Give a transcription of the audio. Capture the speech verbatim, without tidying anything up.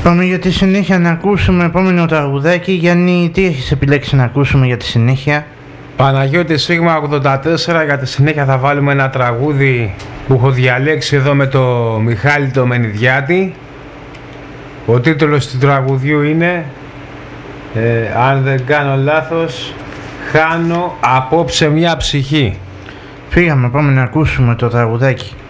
Πάμε για τη συνέχεια να ακούσουμε επόμενο τραγουδάκι. Γιάννη, τι έχεις επιλέξει να ακούσουμε για τη συνέχεια? Παναγιώτη Σίγμα ογδόντα τέσσερα. Για τη συνέχεια θα βάλουμε ένα τραγούδι που έχω διαλέξει εδώ με το Μιχάλη το Μενιδιάτη. Ο τίτλος του τραγουδιού είναι ε, αν δεν κάνω λάθος, χάνω απόψε μια ψυχή. Φύγαμε, πάμε να ακούσουμε το τραγουδάκι.